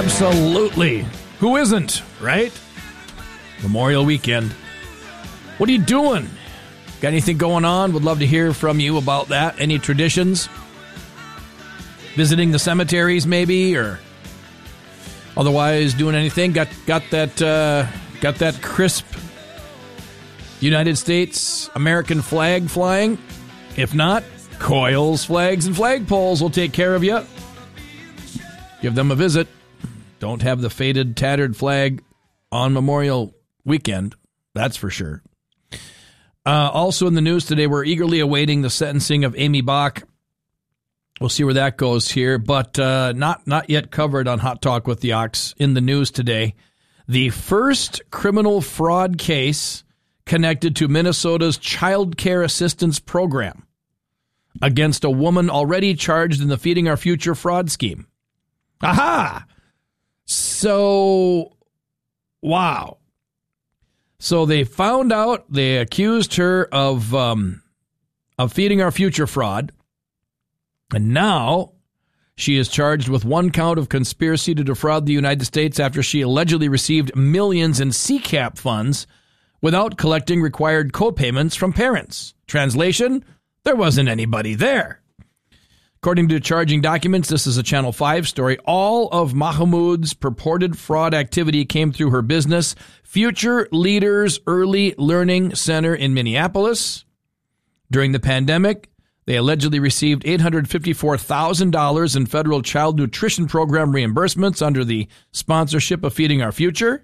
Absolutely. Who isn't, right? Memorial weekend. What are you doing? Got anything going on? Would love to hear from you about that. Any traditions? Visiting the cemeteries, maybe, or otherwise doing anything? Got that crisp United States American flag flying? If not, coils, flags, and flagpoles will take care of you. Give them a visit. Don't have the faded, tattered flag on Memorial Weekend. That's for sure. Also in the news today, we're eagerly awaiting the sentencing of Amy Bach. We'll see where that goes here, but not yet covered on Hot Talk with the Ox. In the news today, the first criminal fraud case connected to Minnesota's Child Care Assistance Program against a woman already charged in the Feeding Our Future fraud scheme. Aha! So, wow. So they found out, they accused her of Feeding Our Future fraud, and now she is charged with one count of conspiracy to defraud the United States after she allegedly received millions in CCAP funds without collecting required co-payments from parents. Translation, there wasn't anybody there. According to charging documents, this is a Channel 5 story. All of Mahmoud's purported fraud activity came through her business, Future Leaders Early Learning Center in Minneapolis. During the pandemic, they allegedly received $854,000 in federal child nutrition program reimbursements under the sponsorship of Feeding Our Future.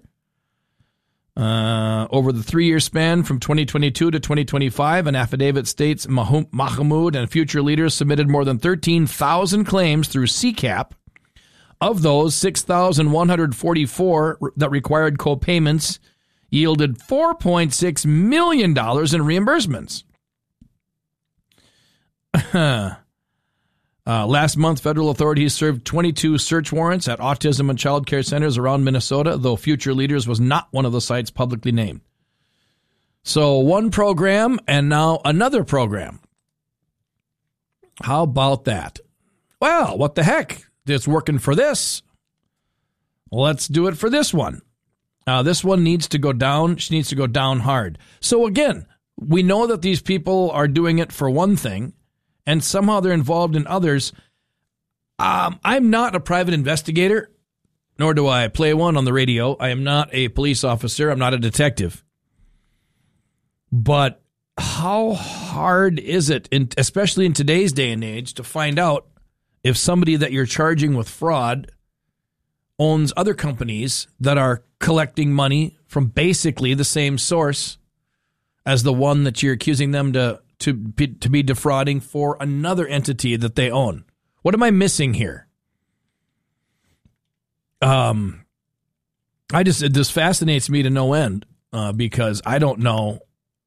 Over the 3-year span from 2022 to 2025, an affidavit states Mahmoud and future leaders submitted more than 13,000 claims through CCAP. Of those, 6,144 that required co-payments yielded $4.6 million in reimbursements. Last month, federal authorities served 22 search warrants at autism and child care centers around Minnesota, though Future Leaders was not one of the sites publicly named. So one program and now another program. How about that? Well, what the heck? It's working for this. Let's do it for this one. This one needs to go down. She needs to go down hard. So again, we know that these people are doing it for one thing, and somehow they're involved in others. I'm not a private investigator, nor do I play one on the radio. I am not a police officer. I'm not a detective. But how hard is it, especially in today's day and age, to find out if somebody that you're charging with fraud owns other companies that are collecting money from basically the same source as the one that you're accusing them to be defrauding for another entity that they own? What am I missing here? This fascinates me to no end because I don't know.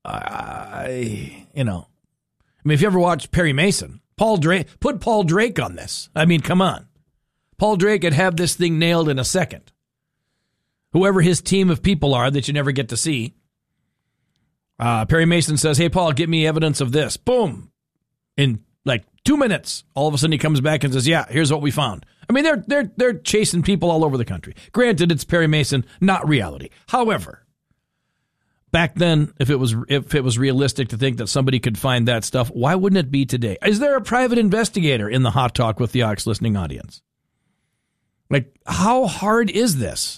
I mean, if you ever watched Perry Mason, put Paul Drake on this. I mean, come on. Paul Drake could have this thing nailed in a second. Whoever his team of people are that you never get to see. Perry Mason says, "Hey, Paul, get me evidence of this." Boom. In like 2 minutes, all of a sudden he comes back and says, "Yeah, here's what we found." I mean, they're chasing people all over the country. Granted, it's Perry Mason, not reality. However, back then, if it was realistic to think that somebody could find that stuff, why wouldn't it be today? Is there a private investigator in the Hot Talk with the Ox listening audience? Like, how hard is this?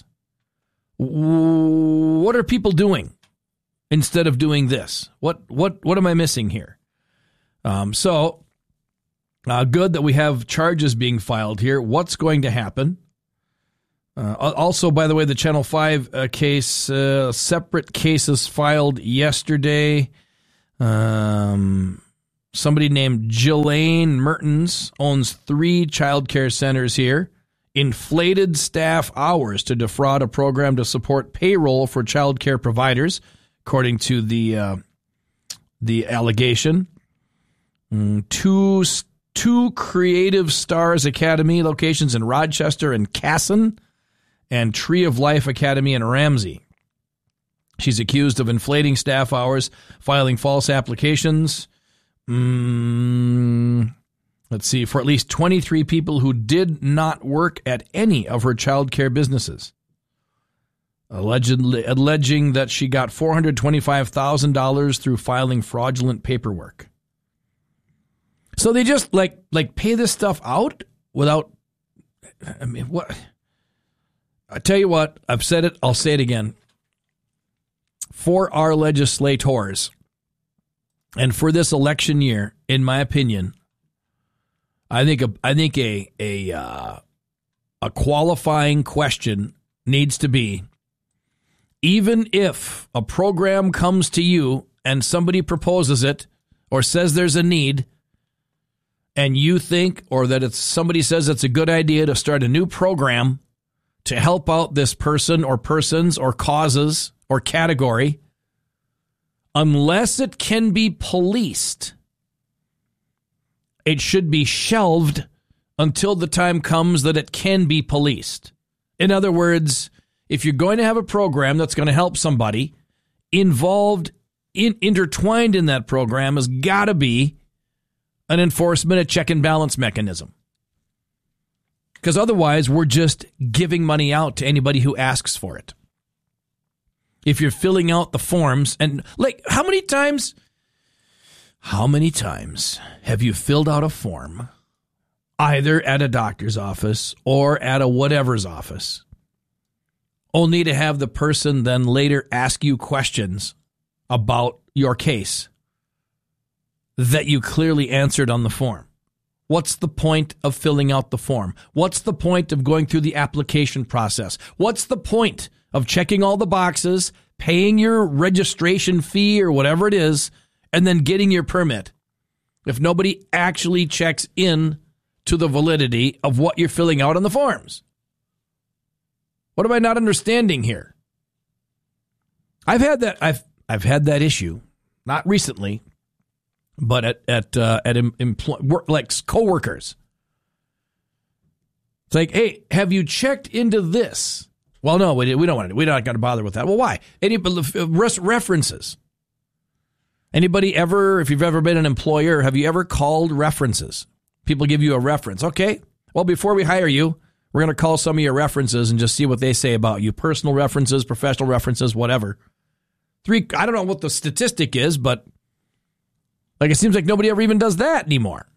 What are people doing instead of doing this? What am I missing here? So good that we have charges being filed here. What's going to happen? Also, by the way, the Channel 5 case, separate cases filed yesterday. Somebody named Jelaine Mertens owns 3 child care centers here. Inflated staff hours to defraud a program to support payroll for child care providers, according to the allegation. Two Creative Stars Academy locations in Rochester and Casson, and Tree of Life Academy in Ramsey. She's accused of inflating staff hours, filing false applications. let's see, for at least 23 people who did not work at any of her child care businesses, alleging that she got $425,000 through filing fraudulent paperwork. So they just like pay this stuff out without, I mean, what? I tell you what, I've said it, I'll say it again. For our legislators and for this election year, in my opinion, I think a qualifying question needs to be, even if a program comes to you and somebody proposes it or says there's a need, and you think, or that it's somebody says it's a good idea to start a new program to help out this person or persons or causes or category, unless it can be policed, it should be shelved until the time comes that it can be policed. In other words, if you're going to have a program that's going to help somebody, intertwined in that program has got to be an enforcement, a check and balance mechanism. Because otherwise, we're just giving money out to anybody who asks for it. If you're filling out the forms, and like, how many times have you filled out a form, either at a doctor's office or at a whatever's office, only to have the person then later ask you questions about your case that you clearly answered on the form? What's the point of filling out the form? What's the point of going through the application process? What's the point of checking all the boxes, paying your registration fee or whatever it is, and then getting your permit if nobody actually checks in to the validity of what you're filling out on the forms? What am I not understanding here? I've had that issue, not recently, but at coworkers. It's like, hey, have you checked into this? Well, no, we don't want to. We're not going to bother with that. Well, why? References. Anybody ever, if you've ever been an employer, have you ever called references? People give you a reference. Okay, well, before we hire you, we're going to call some of your references and just see what they say about you. Personal references, professional references, whatever. I don't know what the statistic is, but like, it seems like nobody ever even does that anymore.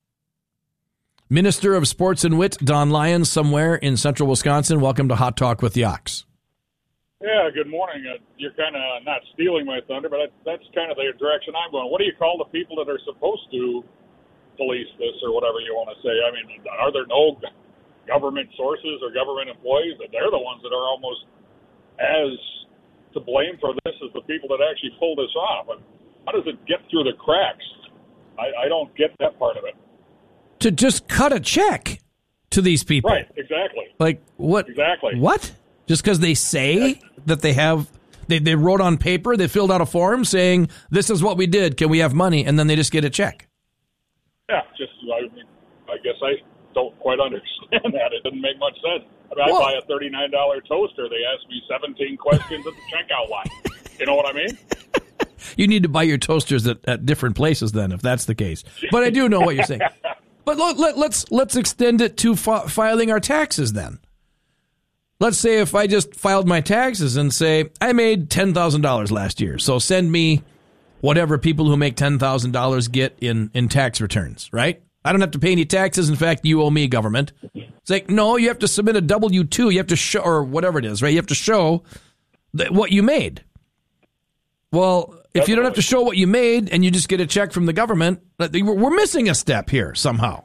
Minister of Sports and Wit, Don Lyons, somewhere in central Wisconsin. Welcome to Hot Talk with the Ox. Yeah, good morning. You're kind of not stealing my thunder, but that's kind of the direction I'm going. What do you call the people that are supposed to police this or whatever you want to say? I mean, are there no government sources or government employees? They're the ones that are almost as to blame for this as the people that actually pull this off. And how does it get through the cracks? I don't get that part of it. To just cut a check to these people. Right, exactly. Like, what? Exactly. What? Just because they say that they have, they wrote on paper, they filled out a form saying, this is what we did, can we have money? And then they just get a check. Yeah, I guess I don't quite understand that. It doesn't make much sense. I mean, I buy a $39 toaster. They ask me 17 questions at the checkout line. You know what I mean? You need to buy your toasters at different places then, if that's the case. But I do know what you're saying. But let's extend it to filing our taxes then. Let's say if I just filed my taxes and say, I made $10,000 last year, so send me whatever people who make $10,000 get in tax returns, right? I don't have to pay any taxes. In fact, you owe me, government. It's like, no, you have to submit a W-2. You have to show, or whatever it is, right? You have to show what you made. Well, if you don't have to show what you made and you just get a check from the government, we're missing a step here somehow.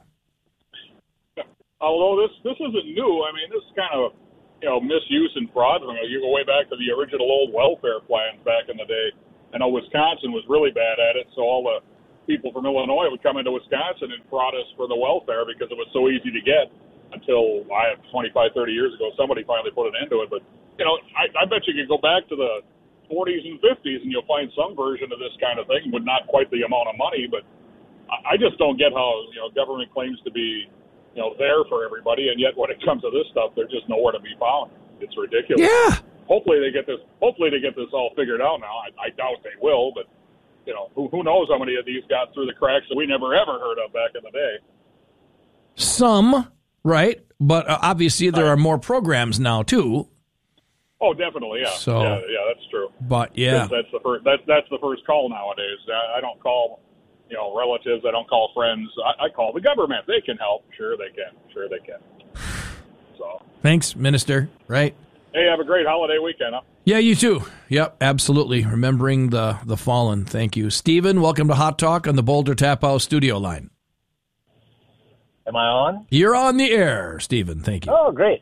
Although this isn't new. I mean, this is kind of, misuse and fraud. You go way back to the original old welfare plans back in the day. I know Wisconsin was really bad at it, so all the people from Illinois would come into Wisconsin and fraud us for the welfare because it was so easy to get until 25, 30 years ago, somebody finally put an end to it. But, I bet you could go back to the 40s and 50s and you'll find some version of this kind of thing with not quite the amount of money. But I just don't get how, government claims to be, there for everybody. And yet when it comes to this stuff, they're just nowhere to be found. It's ridiculous. Yeah. Hopefully they get this all figured out now. I doubt they will, but who knows how many of these got through the cracks that we never ever heard of back in the day. Some, right? But obviously there are more programs now too. Oh, definitely, yeah. So, yeah, that's true. But yeah, that's the first. That's the first call nowadays. I don't call, relatives. I don't call friends. I call the government. They can help. Sure, they can. So, thanks, Minister. Right. Hey, have a great holiday weekend. Huh? Yeah, you too. Yep, absolutely. Remembering the fallen. Thank you, Stephen. Welcome to Hot Talk on the Boulder Tap House studio line. Am I on? You're on the air, Stephen. Thank you. Oh, great.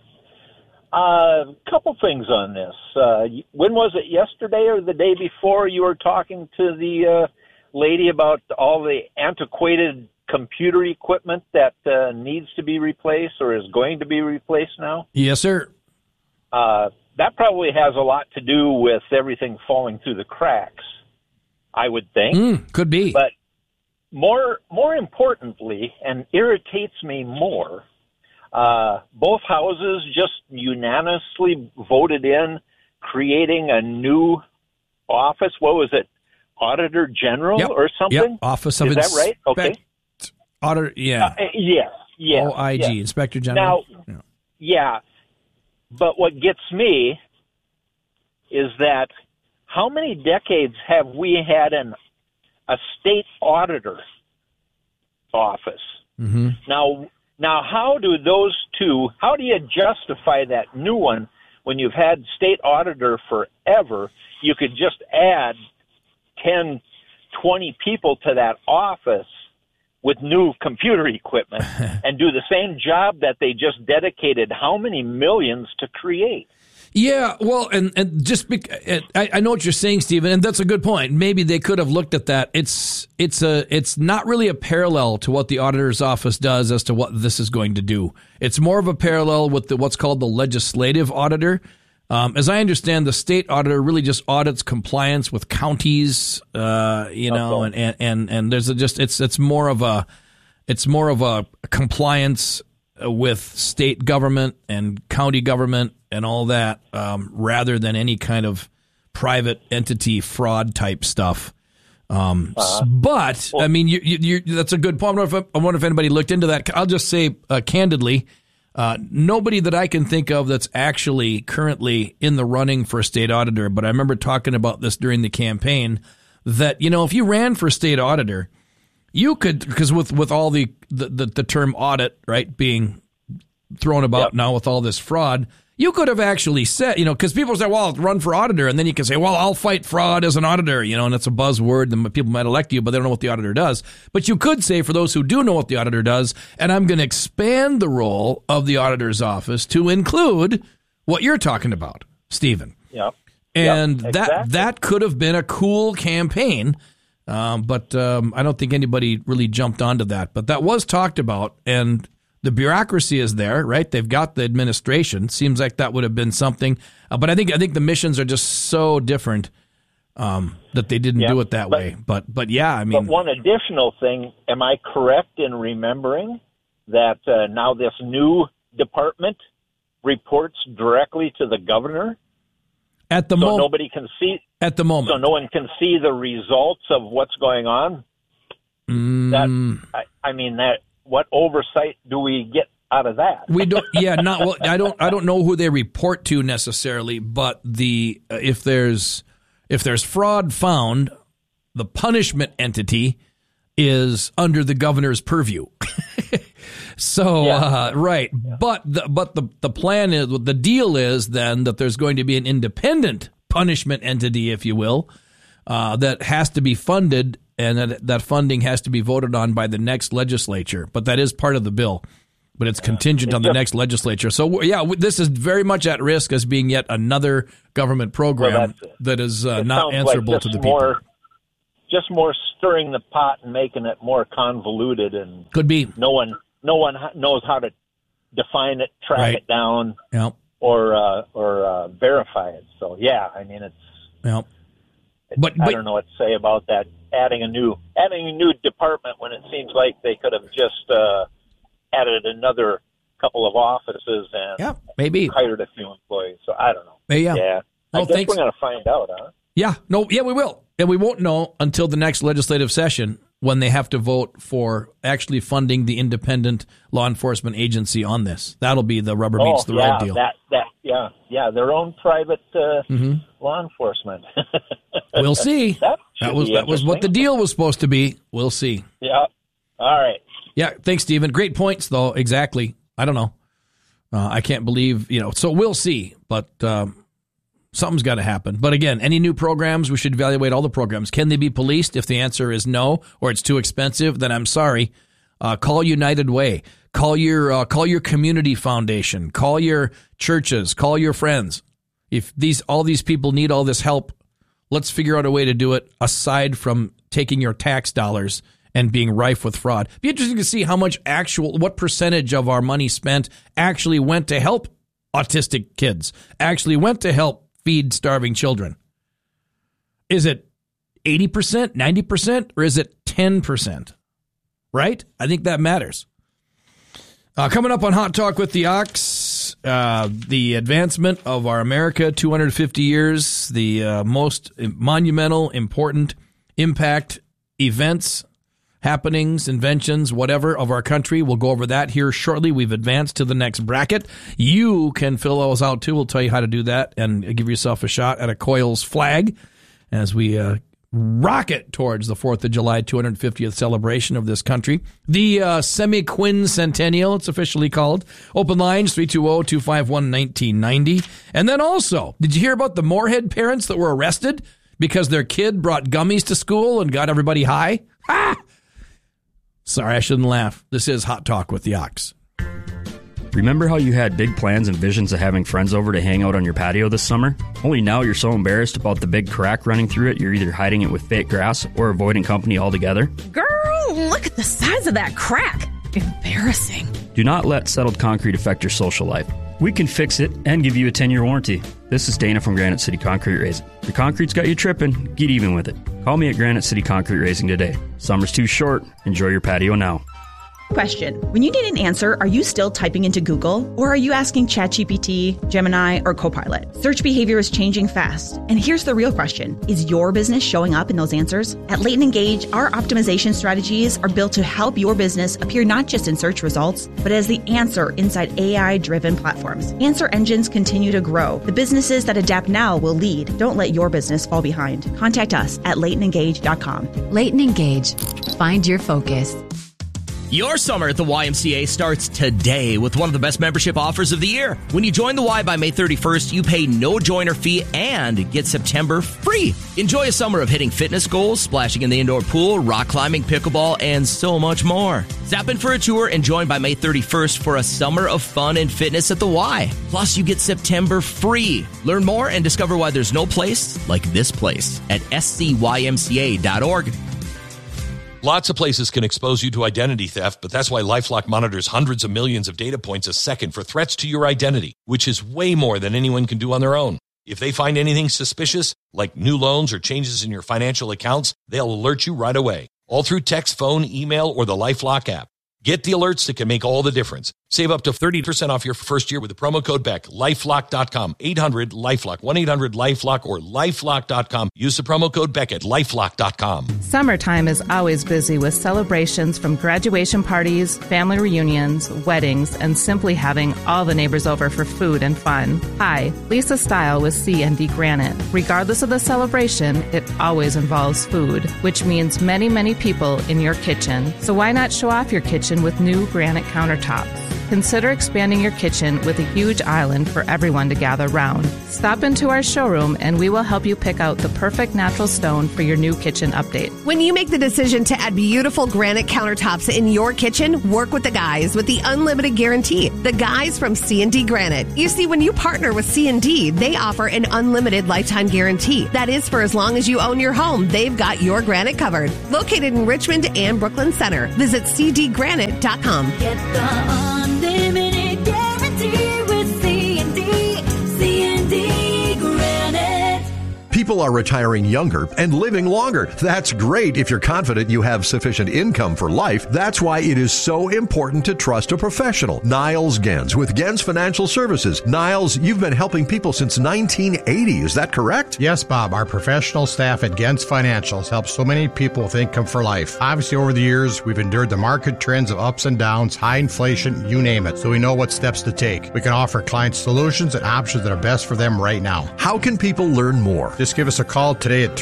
Couple things on this. When was it, yesterday or the day before, you were talking to the lady about all the antiquated computer equipment that needs to be replaced or is going to be replaced now? Yes, sir. That probably has a lot to do with everything falling through the cracks, I would think. Could be. But more importantly, and irritates me more, both houses just unanimously voted in creating a new office. What was it? Auditor General or something? Yep. Office of Is that right? Okay. Auditor, yeah. Yes. OIG, yes. Inspector General. Now, yeah. But what gets me is that how many decades have we had a state auditor office? Mm-hmm. Now, how do you justify that new one when you've had state auditor forever? You could just add 10, 20 people to that office with new computer equipment and do the same job that they just dedicated how many millions to create? Yeah, well, and just I know what you're saying, Stephen, and that's a good point. Maybe they could have looked at that. It's not really a parallel to what the auditor's office does as to what this is going to do. It's more of a parallel with what's called the legislative auditor. As I understand, the state auditor really just audits compliance with counties, and there's it's more of a compliance with state government and county government and all that, rather than any kind of private entity fraud type stuff. But I mean, you that's a good point. I wonder if anybody looked into that. I'll just say candidly. Nobody that I can think of that's actually currently in the running for state auditor, but I remember talking about this during the campaign that, if you ran for state auditor, you could, because with all the term audit, right, being thrown about now with all this fraud, you could have actually said, because people say, well, I'll run for auditor. And then you can say, well, I'll fight fraud as an auditor, and it's a buzzword and people might elect you, but they don't know what the auditor does. But you could say, for those who do know what the auditor does, and I'm going to expand the role of the auditor's office to include what you're talking about, Stephen. Yep. And exactly. that could have been a cool campaign. But I don't think anybody really jumped onto that. But that was talked about, and the bureaucracy is there, right? They've got the administration. Seems like that would have been something. But I think the missions are just so different that they didn't do it that way. But yeah, I mean. But one additional thing, am I correct in remembering that now this new department reports directly to the governor? At the moment. Nobody can see. At the moment. So no one can see the results of what's going on? What oversight do we get out of that? We don't. Yeah, not well. I don't know who they report to necessarily, but if there's fraud found, the punishment entity is under the governor's purview. So right, yeah. But the plan is, the deal is then that there's going to be an independent punishment entity, if you will, that has to be funded. And that funding has to be voted on by the next legislature. But that is part of the bill. But it's contingent on the next legislature. So, this is very much at risk as being yet another government program that is not answerable to the people. Just more stirring the pot and making it more convoluted. And could be. No one knows how to define it, track it down, or verify it. So, it's... Yeah. But I don't know what to say about that. Adding a new department when it seems like they could have just added another couple of offices and maybe hired a few employees. So I don't know. Yeah. I guess we're going to find out, huh? Yeah. No. Yeah, we will, and we won't know until the next legislative session when they have to vote for actually funding the independent law enforcement agency on this. That'll be the rubber meets the road deal. Their own private law enforcement. We'll see. That was what the deal was supposed to be. We'll see. Yeah. All right. Yeah. Thanks, Stephen. Great points, though. Exactly. I don't know. I can't believe, so we'll see. But something's got to happen. But again, any new programs, we should evaluate all the programs. Can they be policed? If the answer is no, or it's too expensive, then I'm sorry. Call United Way. Call your community foundation. Call your churches. Call your friends. If all these people need all this help, let's figure out a way to do it aside from taking your tax dollars and being rife with fraud. It'd be interesting to see what percentage of our money spent actually went to help autistic kids, actually went to help feed starving children. Is it 80%, 90%, or is it 10%? Right? I think that matters. Coming up on Hot Talk with the Ox, the advancement of our America, 250 years, the most monumental, important impact events, happenings, inventions, whatever of our country. We'll go over that here shortly. We've advanced to the next bracket. You can fill those out too. We'll tell you how to do that and give yourself a shot at a Coils flag as we rocket towards the 4th of July 250th celebration of this country. The semi-quincentennial, it's officially called. Open lines, 320-251-1990. And then also, did you hear about the Moorhead parents that were arrested because their kid brought gummies to school and got everybody high? Ha! Sorry, I shouldn't laugh. This is Hot Talk with the Ox. Remember how you had big plans and visions of having friends over to hang out on your patio this summer? Only now you're so embarrassed about the big crack running through it, you're either hiding it with fake grass or avoiding company altogether. Girl, look at the size of that crack. Embarrassing. Do not let settled concrete affect your social life. We can fix it and give you a 10-year warranty. This is Dana from Granite City Concrete Raising. Your concrete's got you tripping, get even with it. Call me at Granite City Concrete Raising today. Summer's too short. Enjoy your patio now. Question. When you need an answer, are you still typing into Google? Or are you asking ChatGPT, Gemini, or Copilot? Search behavior is changing fast. And here's the real question. Is your business showing up in those answers? At Leighton Engage, our optimization strategies are built to help your business appear not just in search results, but as the answer inside AI-driven platforms. Answer engines continue to grow. The businesses that adapt now will lead. Don't let your business fall behind. Contact us at LeightonEngage.com. Leighton Engage. Find your focus. Your summer at the YMCA starts today with one of the best membership offers of the year. When you join the Y by May 31st, you pay no joiner fee and get September free. Enjoy a summer of hitting fitness goals, splashing in the indoor pool, rock climbing, pickleball, and so much more. Zap in for a tour and join by May 31st for a summer of fun and fitness at the Y. Plus, you get September free. Learn more and discover why there's no place like this place at scymca.org. Lots of places can expose you to identity theft, but that's why LifeLock monitors hundreds of millions of data points a second for threats to your identity, which is way more than anyone can do on their own. If they find anything suspicious, like new loans or changes in your financial accounts, they'll alert you right away, all through text, phone, email, or the LifeLock app. Get the alerts that can make all the difference. Save up to 30% off your first year with the promo code BECK. LifeLock.com, 800-LifeLock, 1-800-LifeLock, or LifeLock.com. Use the promo code BECK at LifeLock.com. Summertime is always busy with celebrations from graduation parties, family reunions, weddings, and simply having all the neighbors over for food and fun. Hi, Lisa Style with C&D Granite. Regardless of the celebration, it always involves food, which means many, many people in your kitchen. So why not show off your kitchen with new granite countertops? Consider expanding your kitchen with a huge island for everyone to gather round. Stop into our showroom and we will help you pick out the perfect natural stone for your new kitchen update. When you make the decision to add beautiful granite countertops in your kitchen, work with the guys with the unlimited guarantee. The guys from C&D Granite. You see, when you partner with C&D, they offer an unlimited lifetime guarantee. That is for as long as you own your home. They've got your granite covered. Located in Richmond and Brooklyn Center. Visit cdgranite.com. Get the unlimited guarantee with C&D Granite. People are retiring younger and living longer. That's great if you're confident you have sufficient income for life. That's why it is so important to trust a professional. Niles Gens with Gens Financial Services. Niles, you've been helping people since 1980. Is that correct? Yes, Bob. Our professional staff at Gens Financial has helped so many people with income for life. Obviously, over the years, we've endured the market trends of ups and downs, high inflation, you name it, so we know what steps to take. We can offer clients solutions and options that are best for them right now. How can people learn more? Just give us a call today at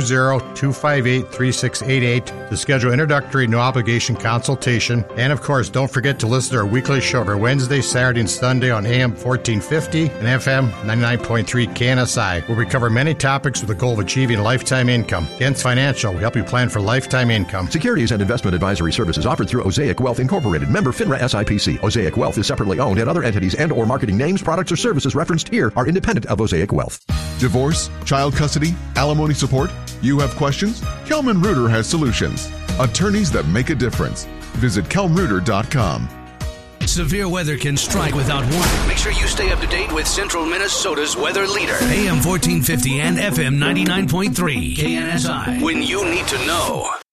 320-258-3688 to schedule introductory no-obligation consultation. And, of course, don't forget to listen to our weekly show every Wednesday, Saturday, and Sunday on AM 1450 and FM 99.3 KNSI, where we cover many topics with the goal of achieving lifetime income. Gens Financial, we help you plan for lifetime income. Securities and investment advisory services offered through Osaic Wealth Incorporated. Member FINRA SIPC. Osaic Wealth is separately owned, and other entities and or marketing names, products, or services referenced here are independent of Osaic Wealth. Divorce, child custody, alimony support? You have questions? Kelman Reuter has solutions. Attorneys that make a difference. Visit kelmreuter.com. Severe weather can strike without warning. Make sure you stay up to date with Central Minnesota's weather leader. AM 1450 and FM 99.3 KNSI. When you need to know.